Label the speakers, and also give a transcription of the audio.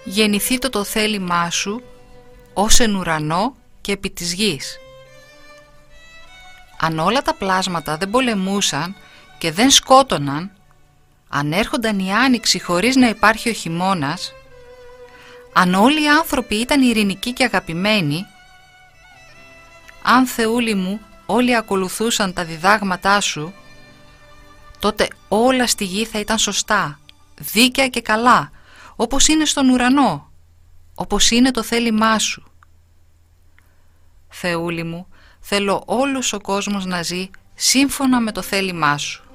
Speaker 1: γεννηθήτω το θέλημά σου ως εν ουρανό και επί της γης. Αν όλα τα πλάσματα δεν πολεμούσαν και δεν σκότωναν, αν έρχονταν η άνοιξη χωρίς να υπάρχει ο χειμώνας, αν όλοι οι άνθρωποι ήταν ειρηνικοί και αγαπημένοι, αν, Θεούλη μου, όλοι ακολουθούσαν τα διδάγματά σου, τότε όλα στη γη θα ήταν σωστά, δίκαια και καλά, όπως είναι στον ουρανό, όπως είναι το θέλημά σου. Θεούλη μου, θέλω όλος ο κόσμος να ζει σύμφωνα με το θέλημά σου.